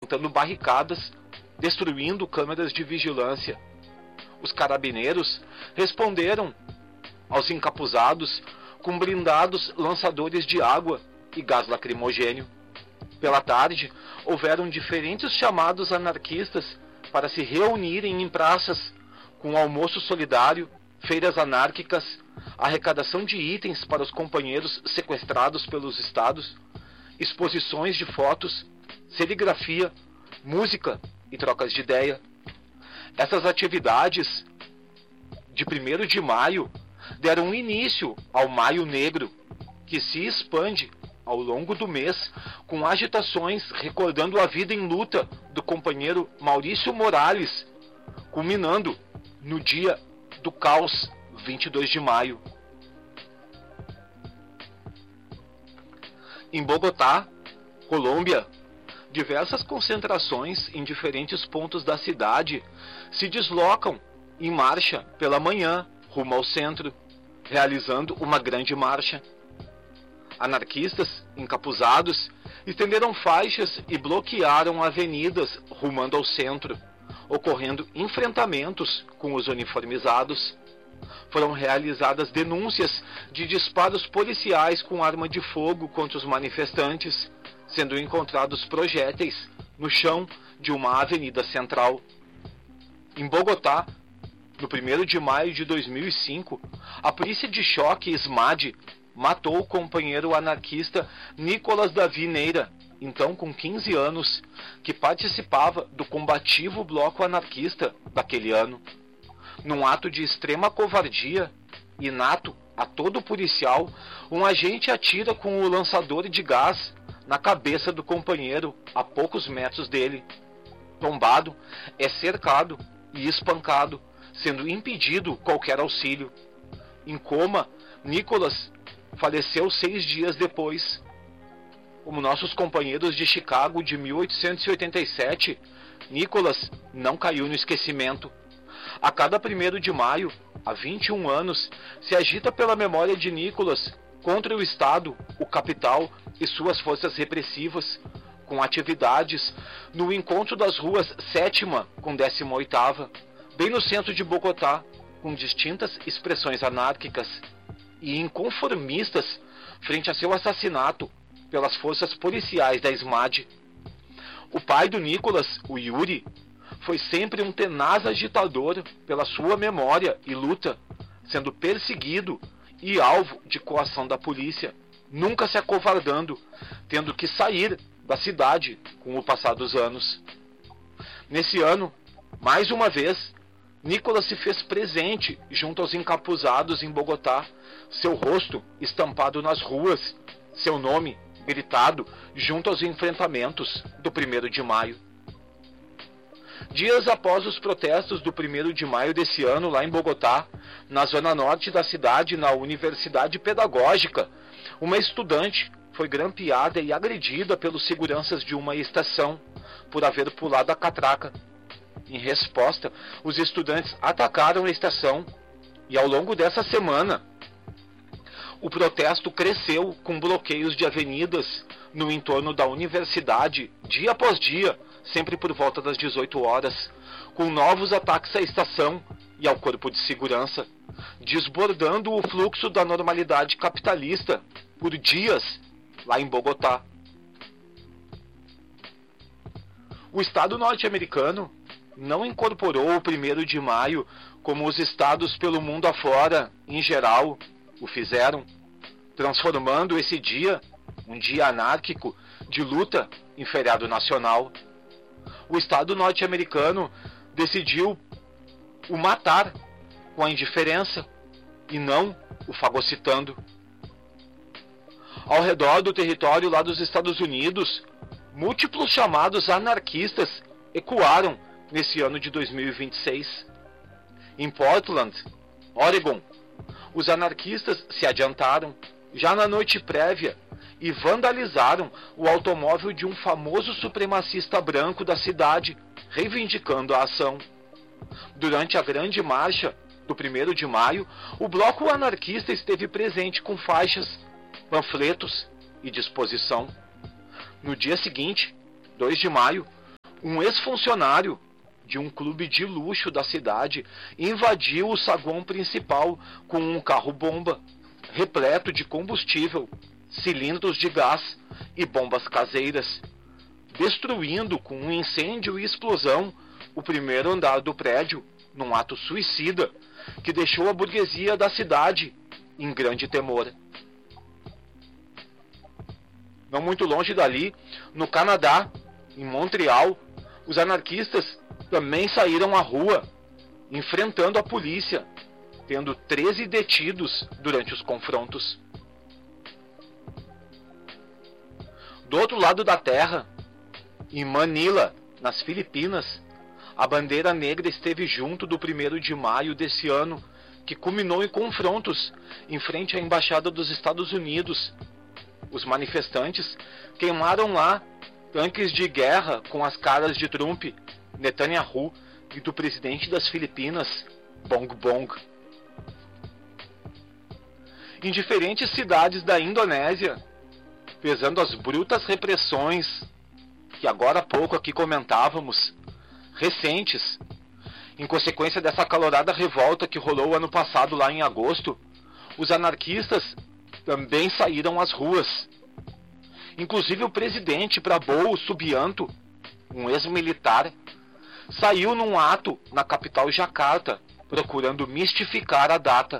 montando barricadas, destruindo câmeras de vigilância. Os carabineiros responderam aos encapuzados com blindados lançadores de água e gás lacrimogênio. Pela tarde, houveram diferentes chamados anarquistas para se reunirem em praças, com almoço solidário, feiras anárquicas, arrecadação de itens para os companheiros sequestrados pelos estados, exposições de fotos, serigrafia, música e trocas de ideia. Essas atividades de 1º de maio deram início ao Maio Negro, que se expande ao longo do mês com agitações recordando a vida em luta do companheiro Maurício Morales, culminando no dia do caos, 22 de maio. Em Bogotá, Colômbia, diversas concentrações em diferentes pontos da cidade se deslocam em marcha pela manhã rumo ao centro, realizando uma grande marcha. Anarquistas, encapuzados, estenderam faixas e bloquearam avenidas rumando ao centro, ocorrendo enfrentamentos com os uniformizados. Foram realizadas denúncias de disparos policiais com arma de fogo contra os manifestantes, sendo encontrados projéteis no chão de uma avenida central. Em Bogotá, no 1º de maio de 2005, a polícia de choque SMAD matou o companheiro anarquista Nicolas Davi Neira, então com 15 anos, que participava do combativo bloco anarquista daquele ano. Num ato de extrema covardia, inato a todo policial, um agente atira com o lançador de gás na cabeça do companheiro a poucos metros dele. Tombado, é cercado e espancado, sendo impedido qualquer auxílio. Em coma, Nicolas faleceu 6 dias depois. Como nossos companheiros de Chicago de 1887, Nicolas não caiu no esquecimento. A cada 1º de maio, há 21 anos, se agita pela memória de Nicolas contra o Estado, o capital e suas forças repressivas, com atividades no encontro das ruas 7ª com 18ª, bem no centro de Bogotá, com distintas expressões anárquicas e inconformistas frente a seu assassinato pelas forças policiais da SMAD. O pai do Nicolas, o Yuri, foi sempre um tenaz agitador pela sua memória e luta, sendo perseguido e alvo de coação da polícia, nunca se acovardando, tendo que sair da cidade com o passar dos anos. Nesse ano, mais uma vez, Nicolas se fez presente junto aos encapuzados em Bogotá, seu rosto estampado nas ruas, seu nome gritado junto aos enfrentamentos do 1º de maio. Dias após os protestos do 1º de maio desse ano, lá em Bogotá, na zona norte da cidade, na Universidade Pedagógica, uma estudante foi grampeada e agredida pelos seguranças de uma estação por haver pulado a catraca. Em resposta, os estudantes atacaram a estação e, ao longo dessa semana, o protesto cresceu com bloqueios de avenidas no entorno da universidade, dia após dia, sempre por volta das 18 horas, com novos ataques à estação e ao corpo de segurança, desbordando o fluxo da normalidade capitalista por dias lá em Bogotá. O Estado norte-americano não incorporou o 1º de maio como os estados pelo mundo afora, em geral, o fizeram, transformando esse dia, um dia anárquico, de luta em feriado nacional. O Estado norte-americano decidiu o matar com a indiferença e não o fagocitando. Ao redor do território lá dos Estados Unidos, múltiplos chamados anarquistas ecoaram nesse ano de 2026. Em Portland, Oregon, os anarquistas se adiantaram já na noite prévia e vandalizaram o automóvel de um famoso supremacista branco da cidade, reivindicando a ação. Durante a grande marcha do 1º de maio, o bloco anarquista esteve presente com faixas, panfletos e disposição. No dia seguinte, 2 de maio, um ex-funcionário de um clube de luxo da cidade invadiu o saguão principal com um carro-bomba repleto de combustível, cilindros de gás e bombas caseiras, destruindo com um incêndio e explosão o primeiro andar do prédio, num ato suicida que deixou a burguesia da cidade em grande temor. Não muito longe dali, no Canadá, em Montreal, os anarquistas também saíram à rua, enfrentando a polícia, tendo 13 detidos durante os confrontos. Do outro lado da terra, em Manila, nas Filipinas, a bandeira negra esteve junto do 1º de maio desse ano, que culminou em confrontos em frente à Embaixada dos Estados Unidos. Os manifestantes queimaram lá tanques de guerra com as caras de Trump, Netanyahu e do presidente das Filipinas, Bongbong. Em diferentes cidades da Indonésia, pesando as brutas repressões que agora há pouco aqui comentávamos, recentes, em consequência dessa acalorada revolta que rolou ano passado lá em agosto, os anarquistas também saíram às ruas. Inclusive o presidente Prabowo Subianto, um ex-militar, saiu num ato na capital Jacarta, procurando mistificar a data.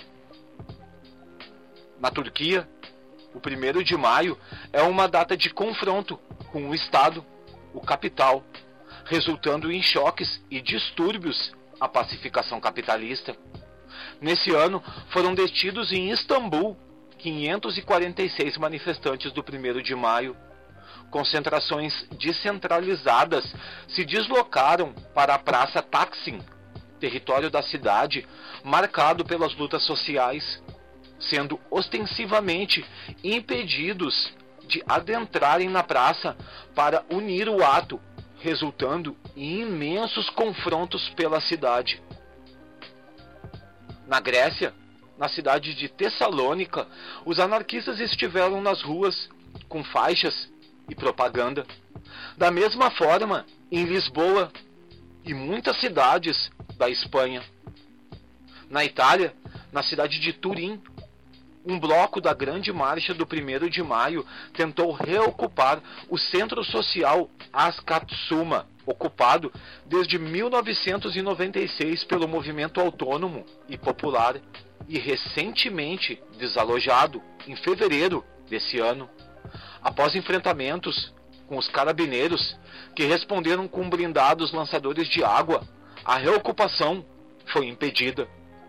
Na Turquia, o 1º de maio é uma data de confronto com o Estado, o capital, resultando em choques e distúrbios à pacificação capitalista. Nesse ano, foram detidos em Istambul 546 manifestantes do 1º de maio. Concentrações descentralizadas se deslocaram para a Praça Taksim, território da cidade marcado pelas lutas sociais, sendo ostensivamente impedidos de adentrarem na praça para unir o ato, resultando em imensos confrontos pela cidade. Na Grécia, na cidade de Tessalônica, os anarquistas estiveram nas ruas com faixas e propaganda. Da mesma forma, em Lisboa e muitas cidades da Espanha. Na Itália, na cidade de Turim, um bloco da Grande Marcha do 1º de maio tentou reocupar o centro social Askatsuma, ocupado desde 1996 pelo movimento autônomo e popular e recentemente desalojado em fevereiro desse ano, após enfrentamentos com os carabineiros que responderam com blindados lançadores de água. A reocupação foi impedida.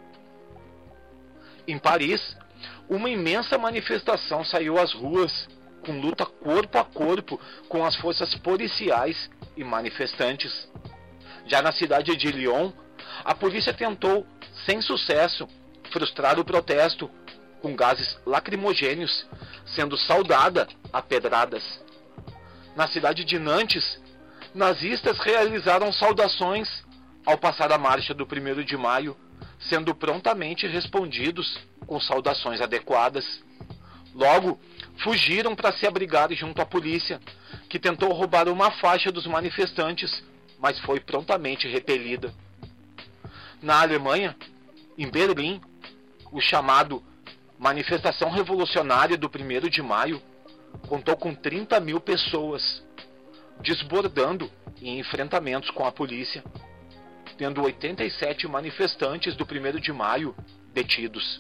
Em Paris, uma imensa manifestação saiu às ruas, com luta corpo a corpo com as forças policiais e manifestantes. Já na cidade de Lyon, a polícia tentou, sem sucesso, frustrar o protesto com gases lacrimogêneos, sendo saudada a pedradas. Na cidade de Nantes, nazistas realizaram saudações ao passar a marcha do 1º de maio, sendo prontamente respondidos com saudações adequadas. Logo, fugiram para se abrigar junto à polícia, que tentou roubar uma faixa dos manifestantes, mas foi prontamente repelida. Na Alemanha, em Berlim, o chamado Manifestação Revolucionária do 1º de maio contou com 30 mil pessoas, desbordando em enfrentamentos com a polícia, tendo 87 manifestantes do 1º de maio detidos.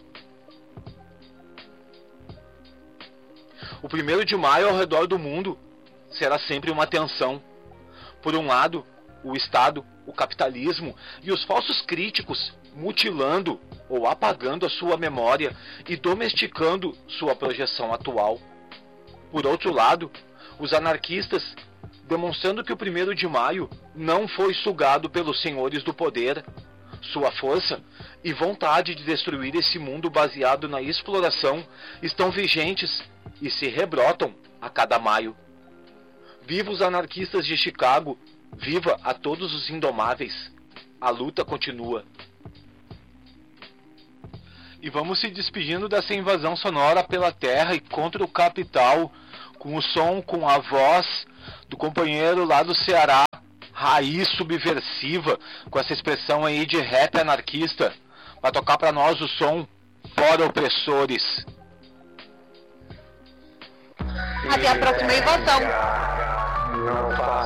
O 1º de maio ao redor do mundo será sempre uma tensão. Por um lado, o Estado, o capitalismo e os falsos críticos mutilando ou apagando a sua memória e domesticando sua projeção atual. Por outro lado, os anarquistas demonstrando que o 1º de maio não foi sugado pelos senhores do poder. Sua força e vontade de destruir esse mundo baseado na exploração estão vigentes e se rebrotam a cada maio. Viva os anarquistas de Chicago, viva a todos os indomáveis. A luta continua. E vamos se despedindo dessa invasão sonora pela terra e contra o capital, com o som, com a voz do companheiro lá do Ceará, raiz subversiva, com essa expressão aí de rap anarquista, pra tocar pra nós o som Fora Opressores. Até a próxima invasão. Não